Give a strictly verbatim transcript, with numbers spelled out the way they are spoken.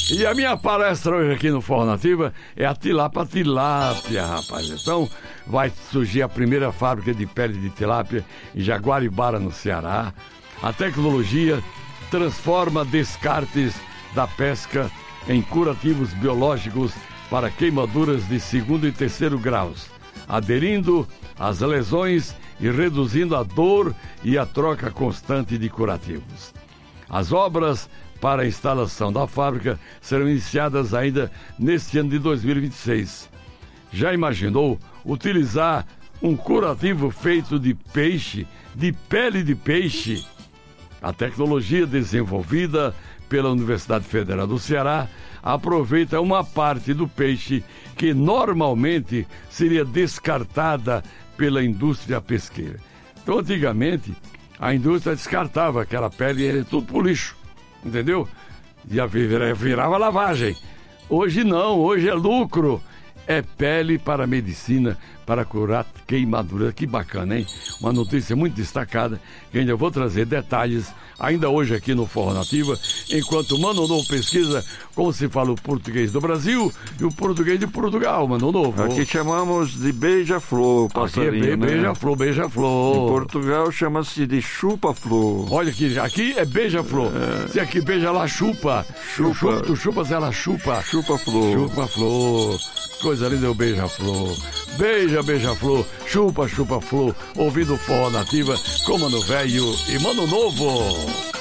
E a minha palestra hoje aqui no Forró Nativa é a tilápia tilápia, rapaz. Então vai surgir a primeira fábrica de pele de tilápia em Jaguaribara, no Ceará. A tecnologia transforma descartes da pesca em curativos biológicos para queimaduras de segundo e terceiro graus, aderindo às lesões e reduzindo a dor e a troca constante de curativos. As obras para a instalação da fábrica serão iniciadas ainda neste ano de dois mil e vinte e seis. Já imaginou utilizar um curativo feito de peixe, de pele de peixe? A tecnologia desenvolvida pela Universidade Federal do Ceará aproveita uma parte do peixe que normalmente seria descartada pela indústria pesqueira. Então, antigamente, a indústria descartava aquela pele e era tudo pro lixo, entendeu? E a virava, virava lavagem. Hoje não, hoje é lucro. É pele para medicina, para curar queimaduras. Que bacana, hein? Uma notícia muito destacada, que ainda vou trazer detalhes ainda hoje aqui no Forró Nativa, enquanto o Mano Novo pesquisa como se fala o português do Brasil e o português de Portugal, Mano Novo. Aqui chamamos de beija-flor, passarinho, aqui é be- né? beija-flor, beija-flor. Em Portugal chama-se de chupa-flor. Olha aqui, aqui é beija-flor. É. Se aqui beija, ela chupa. Chupa. Tu, chupa, tu chupas, ela chupa. Chupa-flor. Chupa-flor. Coisa linda é o beija-flor. Beija, beija-flor. Chupa, chupa-flor. Ouvindo Forró Nativa com Mano Velho e Mano Novo.